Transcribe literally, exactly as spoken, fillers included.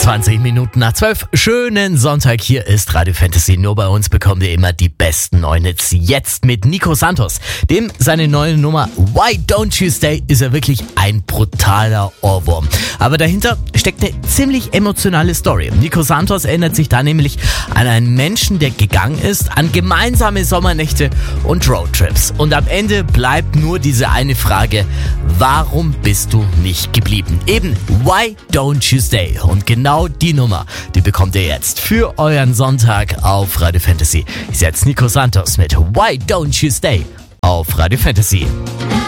zwanzig Minuten nach zwölf. Schönen Sonntag, hier ist Radio Fantasy. Nur bei uns bekommt ihr immer die besten neuen Hits. Jetzt mit Nico Santos. Dem seine neue Nummer Why Don't You Stay ist ja wirklich ein brutaler Ohrwurm. Aber dahinter steckt eine ziemlich emotionale Story. Nico Santos erinnert sich da nämlich an einen Menschen, der gegangen ist, an gemeinsame Sommernächte und Roadtrips. Und am Ende bleibt nur diese eine Frage: Warum bist du nicht geblieben? Eben, Why Don't You Stay? Und genau die Nummer, die bekommt ihr jetzt für euren Sonntag auf Radio Fantasy. Ist jetzt Nico Santos mit Why Don't You Stay auf Radio Fantasy.